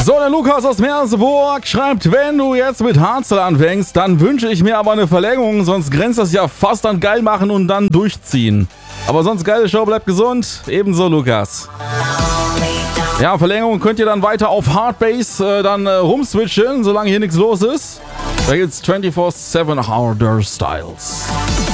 So, der Lukas aus Merseburg schreibt, wenn du jetzt mit Hardstyle anfängst, dann wünsche ich mir aber eine Verlängerung, sonst grenzt das ja fast an geil machen und dann durchziehen. Aber sonst geile Show, bleibt gesund. Ebenso, Lukas. Ja, Verlängerung könnt ihr dann weiter auf Hardbase rumswitchen, solange hier nichts los ist. Da gibt's 24/7 Harder Styles.